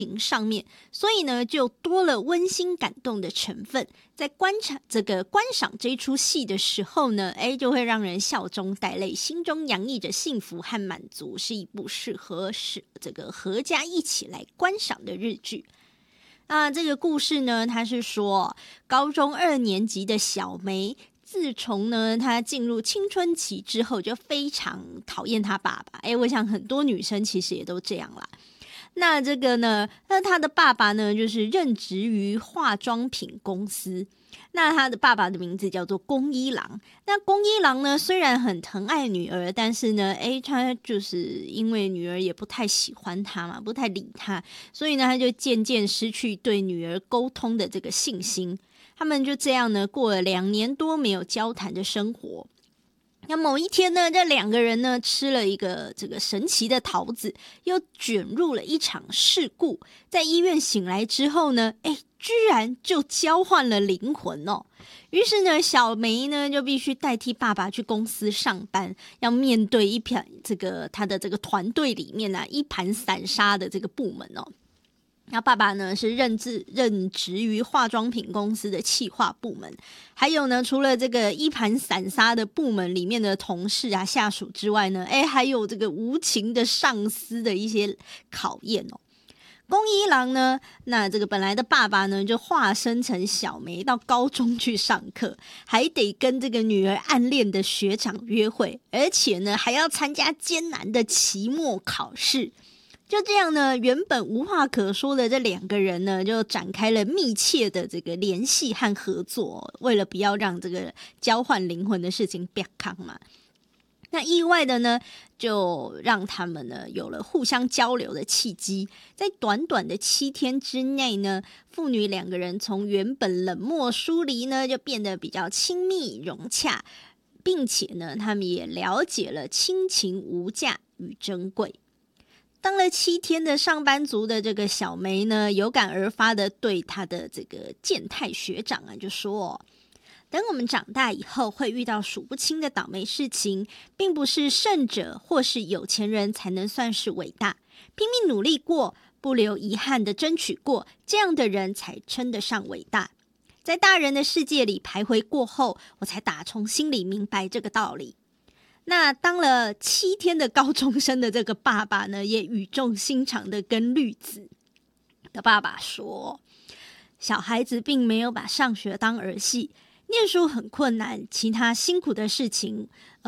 情上面，所以呢就多了温馨感动的成分。在观赏这一出戏的时候呢，就会让人笑中带泪，心中洋溢着幸福和满足，是一部适合这个合家一起来观赏的日剧。这个故事呢，它是说高中2年级的小梅，自从呢她进入青春期之后，就非常讨厌她爸爸。我想很多女生其实也都这样啦。那这个呢，她的爸爸呢，就是任职于化妆品公司。那他的爸爸的名字叫做宫一郎。那宫一郎呢，虽然很疼爱女儿，但是呢，他就是因为女儿也不太喜欢他嘛，不太理他，所以呢，他就渐渐失去对女儿沟通的这个信心。他们就这样呢，过了2年多没有交谈的生活。那某一天呢，这2个人呢吃了一个这个神奇的桃子，又卷入了一场事故。在医院醒来之后呢，居然就交换了灵魂哦。于是呢，小梅呢就必须代替爸爸去公司上班，要面对他的这个团队里面一盘散沙的这个部门哦。那爸爸呢是任职于化妆品公司的企划部门，还有呢，除了这个一盘散沙的部门里面的同事下属之外呢，还有这个无情的上司的一些考验哦。宫一郎呢，那这个本来的爸爸呢，就化身成小梅到高中去上课，还得跟这个女儿暗恋的学长约会，而且呢还要参加艰难的期末考试。就这样呢，原本无话可说的这2个人呢，就展开了密切的这个联系和合作，为了不要让这个交换灵魂的事情变康嘛。那意外的呢，就让他们呢有了互相交流的契机。在短短的7天之内呢，父女2个人从原本冷漠疏离呢，就变得比较亲密融洽，并且呢，他们也了解了亲情无价与珍贵。当了7天的上班族的这个小梅呢，有感而发的对她的这个健太学长就说，等我们长大以后会遇到数不清的倒霉事情，并不是胜者或是有钱人才能算是伟大，拼命努力过，不留遗憾的争取过，这样的人才称得上伟大。在大人的世界里徘徊过后，我才打从心里明白这个道理。那当了7天的高中生的这个爸爸呢，也语重心长的跟绿子的爸爸说，小孩子并没有把上学当儿戏，念书很困难，其他辛苦的事情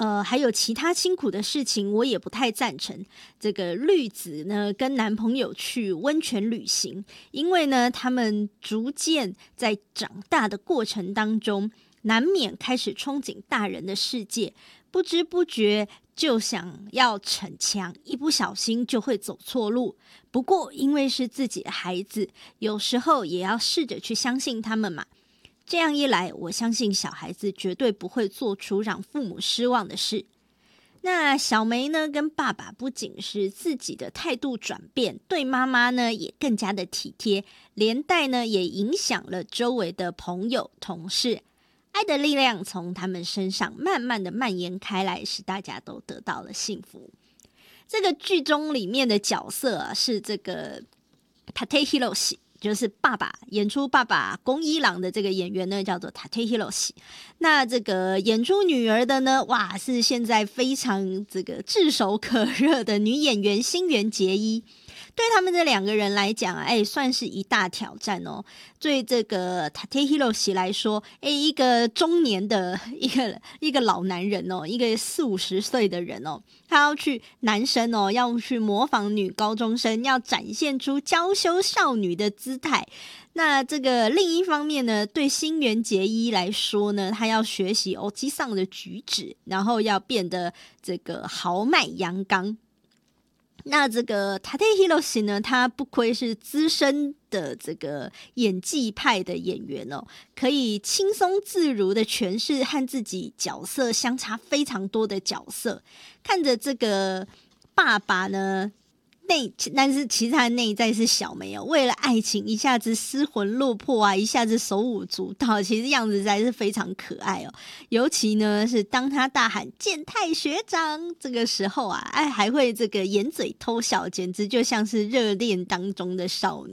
我也不太赞成。这个绿子呢跟男朋友去温泉旅行，因为呢他们逐渐在长大的过程当中，难免开始憧憬大人的世界，不知不觉就想要逞强，一不小心就会走错路。不过因为是自己的孩子，有时候也要试着去相信他们嘛。这样一来，我相信小孩子绝对不会做出让父母失望的事。那小梅呢跟爸爸不仅是自己的态度转变，对妈妈呢也更加的体贴，连带呢也影响了周围的朋友同事。爱的力量从他们身上慢慢的蔓延开来，使大家都得到了幸福。这个剧中里面的角色是这个 Tate Hiroshi， 就是演出爸爸宫一郎的这个演员呢叫做 Tate Hiroshi。 那这个演出女儿的呢，是现在非常这个炙手可热的女演员新垣结衣。对他们这2个人来讲算是一大挑战哦。对这个 Tate Hiroshi 来说，一个中年的一个老男人哦，一个40-50岁的人哦，他男生哦要去模仿女高中生，要展现出娇羞少女的姿态。那这个另一方面呢，对新垣结衣来说呢，他要学习欧吉桑的举止，然后要变得这个豪迈阳刚。那这个 Tate Hiroshi 呢，他不愧是资深的这个演技派的演员哦，可以轻松自如的诠释和自己角色相差非常多的角色。看着这个爸爸呢但是其实他的内在是小梅哦，为了爱情一下子失魂落魄啊，一下子手舞足蹈，其实样子实在是非常可爱哦。尤其呢是当他大喊健太学长这个时候啊，还会这个掩嘴偷笑，简直就像是热恋当中的少女。